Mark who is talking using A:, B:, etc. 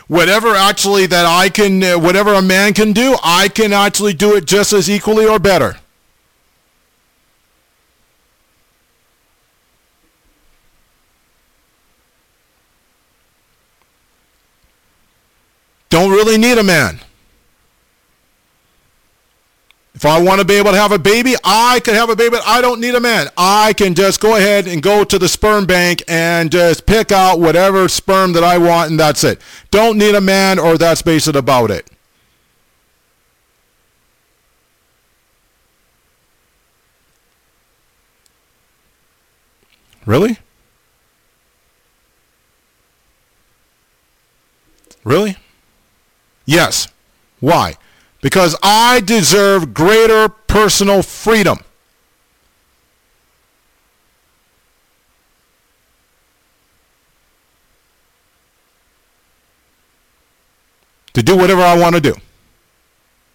A: whatever actually that I can, whatever a man can do, I can actually do it just as equally or better. Don't really need a man. If I want to be able to have a baby, I can have a baby. I don't need a man. I can just go ahead and go to the sperm bank and just pick out whatever sperm that I want, and that's it. Don't need a man, or that's basically about it. Really? Really? Yes. Why? Because I deserve greater personal freedom. To do whatever I want to do.